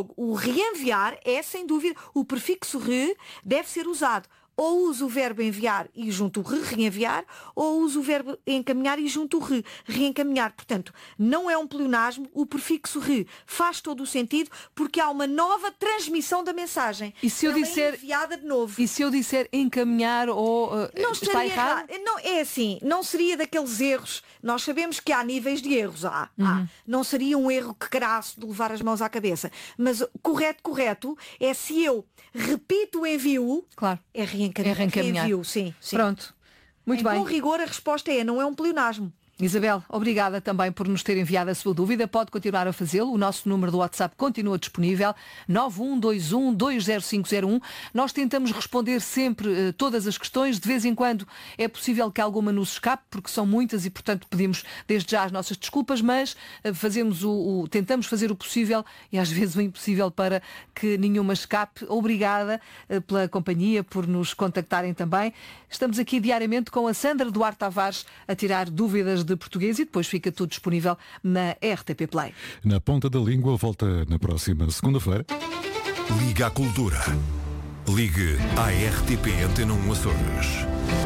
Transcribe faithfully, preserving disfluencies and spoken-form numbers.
jogo. O reenviar é, sem dúvida, o prefixo re deve ser usado. Ou uso o verbo enviar e junto o re, reenviar, ou uso o verbo encaminhar e junto o re, reencaminhar. Portanto, não é um pleonasmo, o prefixo re faz todo o sentido porque há uma nova transmissão da mensagem. E se eu Ela disser, é enviada de novo. E se eu disser encaminhar ou uh, Não está errado? errado. Não, é assim, não seria daqueles erros. Nós sabemos que há níveis de erros. Há, Uhum. há. Não seria um erro que crasso de levar as mãos à cabeça. Mas correto, correto, é se eu repito o envio, claro. é reencaminhar. É reencaminhar. Reenvio, sim, sim. Pronto. Muito em bem. Com rigor, a resposta é, não é um pleonasmo. Isabel, obrigada também por nos ter enviado a sua dúvida. Pode continuar a fazê-lo. O nosso número do WhatsApp continua disponível. nove um dois um dois zero cinco zero um. Nós tentamos responder sempre uh, todas as questões. De vez em quando é possível que alguma nos escape, porque são muitas e, portanto, pedimos desde já as nossas desculpas, mas uh, fazemos o, o, tentamos fazer o possível e às vezes o impossível para que nenhuma escape. Obrigada uh, pela companhia, por nos contactarem também. Estamos aqui diariamente com a Sandra Duarte Tavares a tirar dúvidas de português e depois fica tudo disponível na R T P Play. Na Ponta da Língua volta na próxima segunda-feira. Liga à Cultura. Ligue à R T P Antena um Açores.